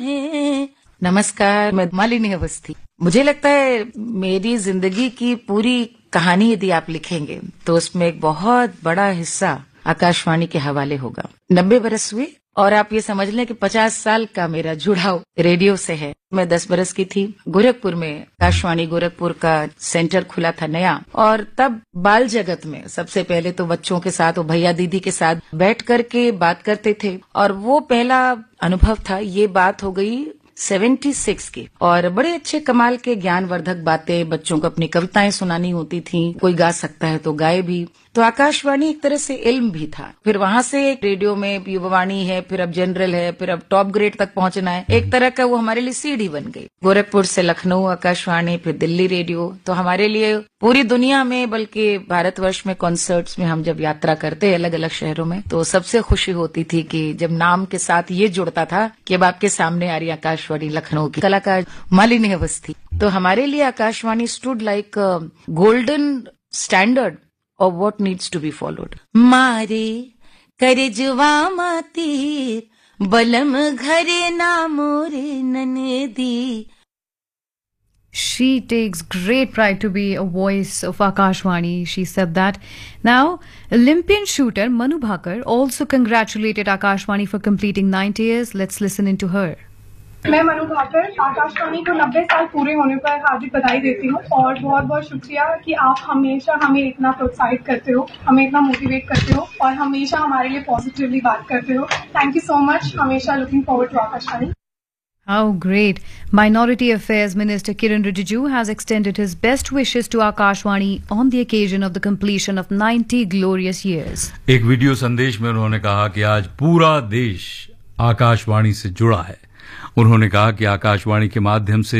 नमस्कार, मैं मालिनी अवस्थी। मुझे लगता है मेरी जिंदगी की पूरी कहानी यदि आप लिखेंगे तो उसमें एक बहुत बड़ा हिस्सा आकाशवाणी के हवाले होगा। 90 बरस हुए और आप ये समझ लें कि 50 साल का मेरा जुड़ाव रेडियो से है। मैं 10 बरस की थी, गोरखपुर में आकाशवाणी गोरखपुर का सेंटर खुला था नया, और तब बाल जगत में सबसे पहले तो बच्चों के साथ, वो भैया दीदी के साथ बैठ करके बात करते थे, और वो पहला अनुभव था। ये बात हो गई 76 की, और बड़े अच्छे कमाल के ज्ञानवर्धक बातें, बच्चों को अपनी कविताएं सुनानी होती थी, कोई गा सकता है तो गाए भी। तो आकाशवाणी एक तरह से इल्म भी था। फिर वहां से रेडियो में युवावाणी है, फिर अब जनरल है, फिर अब टॉप ग्रेड तक पहुंचना है। एक तरह का वो हमारे लिए सीढ़ी बन गई। गोरखपुर से लखनऊ आकाशवाणी, फिर दिल्ली रेडियो। तो हमारे लिए पूरी दुनिया में, बल्कि भारतवर्ष में कॉन्सर्ट्स में हम जब यात्रा करते अलग अलग शहरों में, तो सबसे खुशी होती थी कि जब नाम के साथ ये जुड़ता था कि अब आपके सामने आ रही आकाशवाणी लखनऊ की कलाकार मालिनी अवस्थी। तो हमारे लिए Akashvani stood like golden standard of what needs to be followed. मारे करजवा मातीर बलम घरे ना मोरे ननदी. She takes great pride to be a voice of Akashvani. She said that. Now, Olympian shooter Manu Bhaker also congratulated Akashvani for completing 90 years. Let's listen into her. मैं मनु भाकर आकाशवाणी को 90 साल पूरे होने पर हार्दिक बधाई देती हूँ, और बहुत बहुत शुक्रिया कि आप हमेशा हमें इतना प्रोत्साहित करते हो, हमें इतना मोटिवेट करते हो, और हमेशा हमारे लिए पॉजिटिवली बात करते हो। Thank you so much. हमेशा looking forward to Akashvani. How great. Minority Affairs Minister Kiran Rijiju has extended his best wishes to Akashvani on the occasion of the completion of 90 glorious years. एक video संदेश में उन्होंने कहा कि आज पूरा देश आकाशवाणी से जुड़ा है। उन्होंने कहा कि आकाशवाणी के माध्यम से